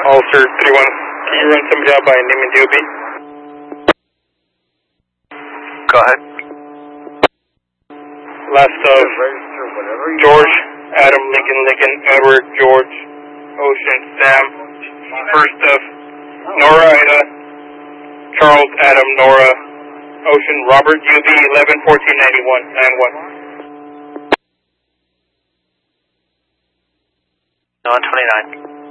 Ulster 31, can you run somebody out by name and DOB? Go ahead. Last of George, Adam, Lincoln, Edward, George, Ocean, Sam. First of Nora, Ida, Charles, Adam, Nora, Ocean, Robert, UB 11 1491 91. 129.